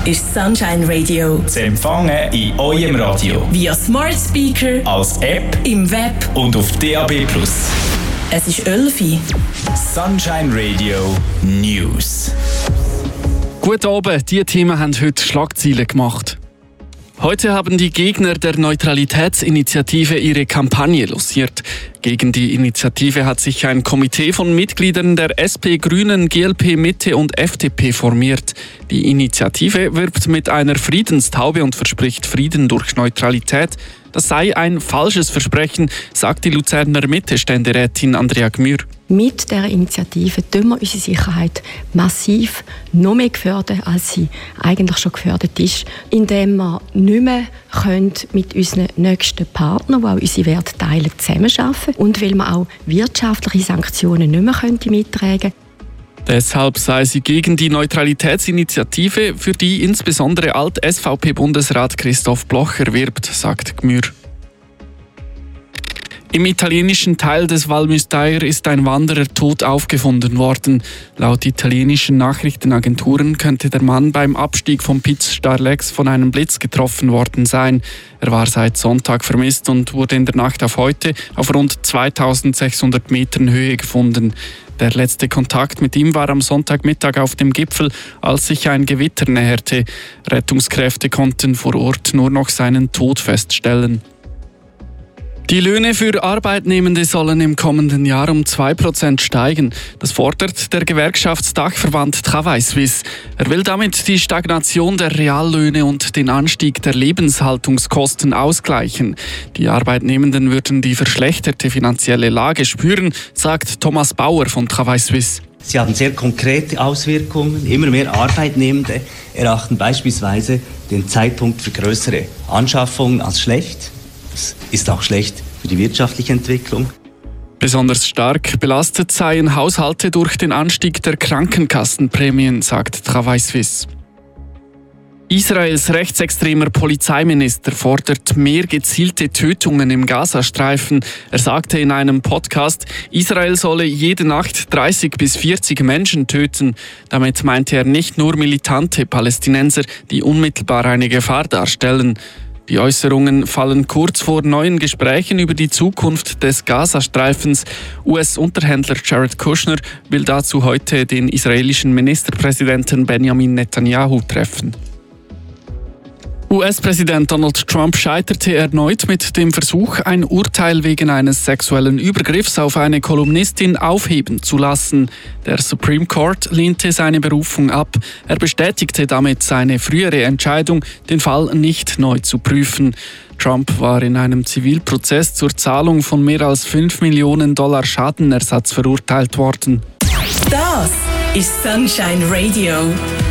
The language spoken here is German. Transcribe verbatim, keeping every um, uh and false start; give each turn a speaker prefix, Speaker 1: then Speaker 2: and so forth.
Speaker 1: ist Sunshine Radio.
Speaker 2: Zu empfangen in eurem Radio.
Speaker 1: Via Smart Speaker,
Speaker 2: als App,
Speaker 1: im Web
Speaker 2: und auf D A B plus.
Speaker 1: Es ist Elfi.
Speaker 2: Sunshine Radio News.
Speaker 3: Guten Abend, diese Themen haben heute Schlagzeilen gemacht. Heute haben die Gegner der Neutralitätsinitiative ihre Kampagne lanciert. Gegen die Initiative hat sich ein Komitee von Mitgliedern der S P, Grünen, G L P, Mitte und F D P formiert. Die Initiative wirbt mit einer Friedenstaube und verspricht Frieden durch Neutralität. Das sei ein falsches Versprechen, sagt die Luzerner Mitte-Ständerätin Andrea Gmür.
Speaker 4: Mit dieser Initiative fördern wir unsere Sicherheit massiv noch mehr gefördert, als sie eigentlich schon gefördert ist, indem wir nicht mehr mit unseren nächsten Partnern, die auch unsere Werte teilen, zusammenarbeiten und weil wir auch wirtschaftliche Sanktionen nicht mehr mittragen können.
Speaker 3: Deshalb sei sie gegen die Neutralitätsinitiative, für die insbesondere Alt-S V P-Bundesrat Christoph Blocher wirbt, sagt Gmür. Im italienischen Teil des Val Müstair ist ein Wanderer tot aufgefunden worden. Laut italienischen Nachrichtenagenturen könnte der Mann beim Abstieg vom Piz Starlex von einem Blitz getroffen worden sein. Er war seit Sonntag vermisst und wurde in der Nacht auf heute auf rund zweitausendsechshundert Metern Höhe gefunden. Der letzte Kontakt mit ihm war am Sonntagmittag auf dem Gipfel, als sich ein Gewitter näherte. Rettungskräfte konnten vor Ort nur noch seinen Tod feststellen. Die Löhne für Arbeitnehmende sollen im kommenden Jahr um zwei Prozent steigen. Das fordert der Gewerkschaftsdachverband Travail Suisse. Er will damit die Stagnation der Reallöhne und den Anstieg der Lebenshaltungskosten ausgleichen. Die Arbeitnehmenden würden die verschlechterte finanzielle Lage spüren, sagt Thomas Bauer von Travail Suisse.
Speaker 5: Sie haben sehr konkrete Auswirkungen. Immer mehr Arbeitnehmende erachten beispielsweise den Zeitpunkt für größere Anschaffungen als schlecht. Das ist auch schlecht für die wirtschaftliche Entwicklung.
Speaker 3: Besonders stark belastet seien Haushalte durch den Anstieg der Krankenkassenprämien, sagt Travail Suisse. Israels rechtsextremer Polizeiminister fordert mehr gezielte Tötungen im Gazastreifen. Er sagte in einem Podcast, Israel solle jede Nacht dreißig bis vierzig Menschen töten. Damit meinte er nicht nur militante Palästinenser, die unmittelbar eine Gefahr darstellen. Die Äußerungen fallen kurz vor neuen Gesprächen über die Zukunft des Gazastreifens. U S-Unterhändler Jared Kushner will dazu heute den israelischen Ministerpräsidenten Benjamin Netanyahu treffen. U S-Präsident Donald Trump scheiterte erneut mit dem Versuch, ein Urteil wegen eines sexuellen Übergriffs auf eine Kolumnistin aufheben zu lassen. Der Supreme Court lehnte seine Berufung ab. Er bestätigte damit seine frühere Entscheidung, den Fall nicht neu zu prüfen. Trump war in einem Zivilprozess zur Zahlung von mehr als fünf Millionen Dollar Schadenersatz verurteilt worden.
Speaker 1: Das ist Sunshine Radio.